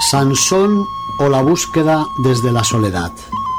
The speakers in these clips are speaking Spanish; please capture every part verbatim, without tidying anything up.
Sansón o la búsqueda desde la soledad.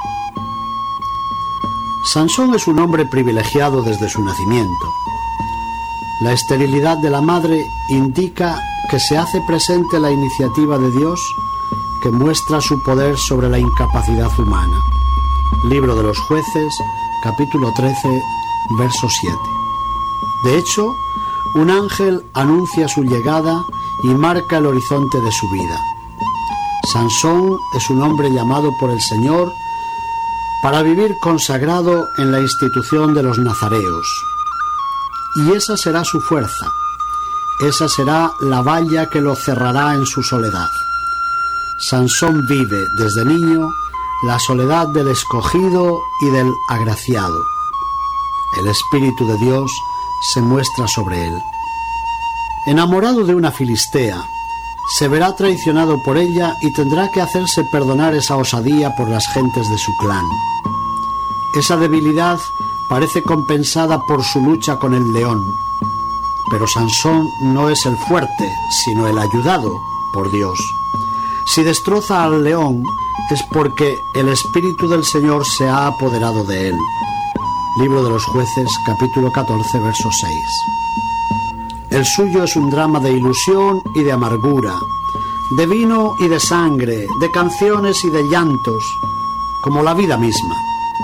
Sansón es un hombre privilegiado desde su nacimiento. La esterilidad de la madre indica que se hace presente la iniciativa de Dios que muestra su poder sobre la incapacidad humana. Libro de los Jueces, capítulo trece, verso siete. De hecho, un ángel anuncia su llegada y marca el horizonte de su vida. Sansón es un hombre llamado por el Señor para vivir consagrado en la institución de los nazareos. Y esa será su fuerza, esa será la valla que lo cerrará en su soledad. Sansón vive desde niño la soledad del escogido y del agraciado. El Espíritu de Dios se muestra sobre él. Enamorado de una filistea, se verá traicionado por ella y tendrá que hacerse perdonar esa osadía por las gentes de su clan. Esa debilidad parece compensada por su lucha con el león, pero Sansón no es el fuerte, sino el ayudado por Dios. Si destroza al león es porque el Espíritu del Señor se ha apoderado de él. Libro de los Jueces, capítulo catorce, verso seis. El suyo es un drama de ilusión y de amargura, de vino y de sangre, de canciones y de llantos, como la vida misma.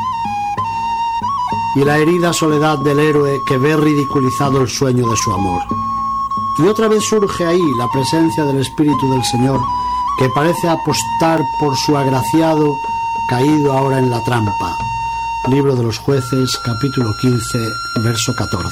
Y la herida soledad del héroe que ve ridiculizado el sueño de su amor. Y otra vez surge ahí la presencia del Espíritu del Señor, que parece apostar por su agraciado caído ahora en la trampa. Libro de los Jueces, capítulo quince, verso catorce.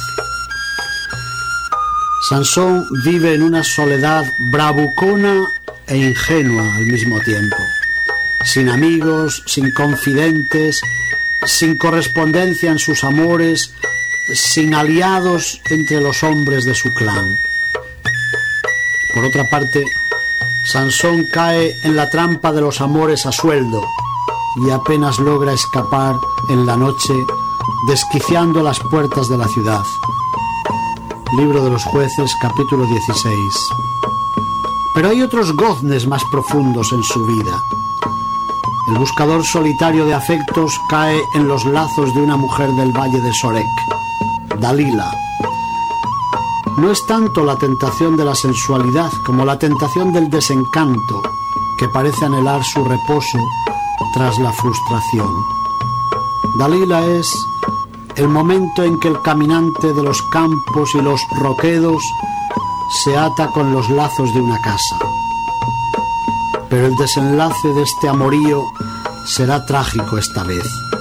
Sansón vive en una soledad bravucona e ingenua al mismo tiempo, sin amigos, sin confidentes, sin correspondencia en sus amores, sin aliados entre los hombres de su clan. Por otra parte, Sansón cae en la trampa de los amores a sueldo y apenas logra escapar en la noche, desquiciando las puertas de la ciudad. Libro de los Jueces, capítulo dieciséis. Pero hay otros goznes más profundos en su vida. El buscador solitario de afectos cae en los lazos de una mujer del valle de Sorek, Dalila. No es tanto la tentación de la sensualidad como la tentación del desencanto, que parece anhelar su reposo tras la frustración. Dalila es el momento en que el caminante de los campos y los roquedos se ata con los lazos de una casa. Pero el desenlace de este amorío será trágico esta vez.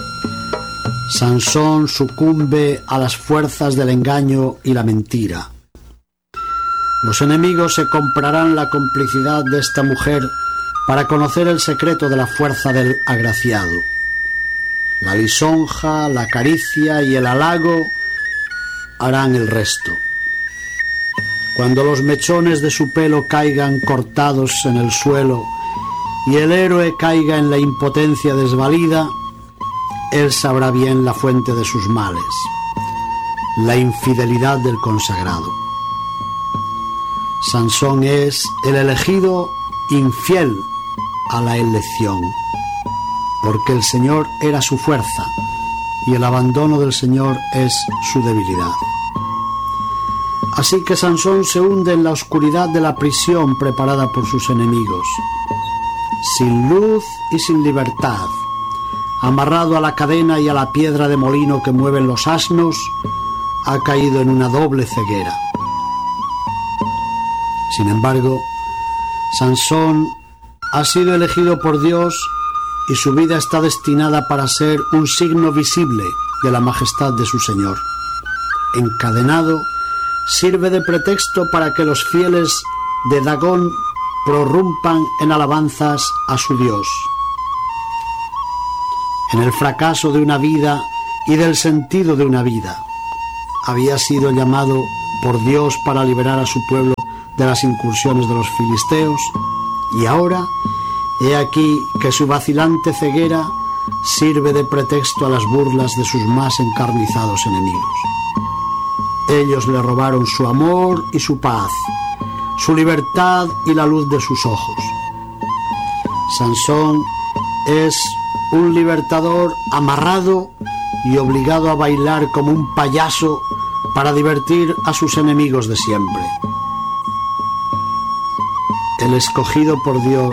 Sansón sucumbe a las fuerzas del engaño y la mentira. Los enemigos se comprarán la complicidad de esta mujer para conocer el secreto de la fuerza del agraciado. La lisonja, la caricia y el halago harán el resto. Cuando los mechones de su pelo caigan cortados en el suelo y el héroe caiga en la impotencia desvalida, él sabrá bien la fuente de sus males, la infidelidad del consagrado. Sansón es el elegido infiel a la elección, porque el Señor era su fuerza y el abandono del Señor es su debilidad. Así que Sansón se hunde en la oscuridad de la prisión preparada por sus enemigos, sin luz y sin libertad, amarrado a la cadena y a la piedra de molino que mueven los asnos, ha caído en una doble ceguera. Sin embargo, Sansón ha sido elegido por Dios y su vida está destinada para ser un signo visible de la majestad de su Señor. Encadenado, sirve de pretexto para que los fieles de Dagón prorrumpan en alabanzas a su Dios. En el fracaso de una vida y del sentido de una vida, había sido llamado por Dios para liberar a su pueblo de las incursiones de los filisteos, y ahora he aquí que su vacilante ceguera sirve de pretexto a las burlas de sus más encarnizados enemigos. Ellos le robaron su amor y su paz, su libertad y la luz de sus ojos. Sansón es un libertador amarrado y obligado a bailar como un payaso para divertir a sus enemigos de siempre. El escogido por Dios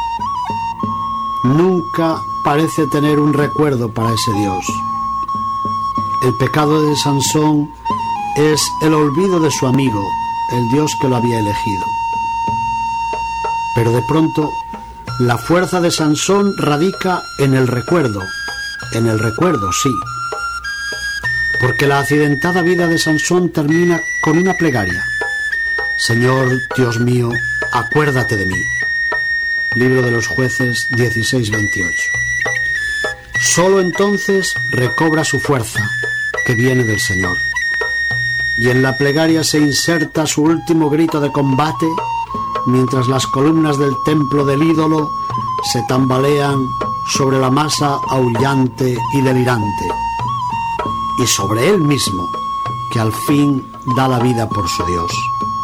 nunca parece tener un recuerdo para ese Dios. El pecado de Sansón es el olvido de su amigo, el Dios que lo había elegido. Pero de pronto, la fuerza de Sansón radica en el recuerdo, en el recuerdo, sí. Porque la accidentada vida de Sansón termina con una plegaria. Señor, Dios mío, acuérdate de mí. Libro de los Jueces dieciséis veintiocho. Solo entonces recobra su fuerza, que viene del Señor. Y en la plegaria se inserta su último grito de combate, mientras las columnas del templo del ídolo se tambalean sobre la masa aullante y delirante, y sobre él mismo, que al fin da la vida por su Dios.